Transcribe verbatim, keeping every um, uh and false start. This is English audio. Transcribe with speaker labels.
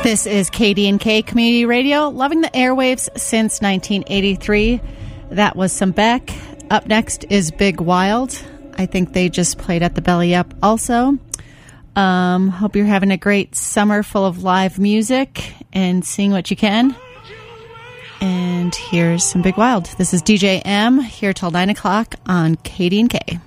Speaker 1: This is K D and K Community Radio, loving the airwaves since nineteen eighty-three. That was some Beck. Up next is Big Wild. I think they just played at the Belly Up also. Um, hope you're having a great summer full of live music and seeing what you can. And here's some Big Wild. This is D J M here till nine o'clock on K D and K.